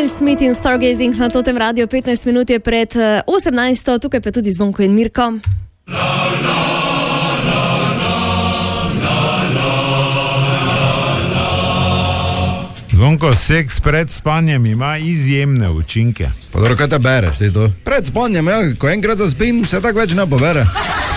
Miles Smith in Stargazing na Totem Radio, 15 minut je pred 18. Tukaj pa tudi Zvonko in Mirko. Zvonko, seks pred spanjem ima izjemne učinke. Pa dobro, kaj te bereš, ti to? Pred spanjem, ja, ko enkrat zaspim, se tako več ne pobere.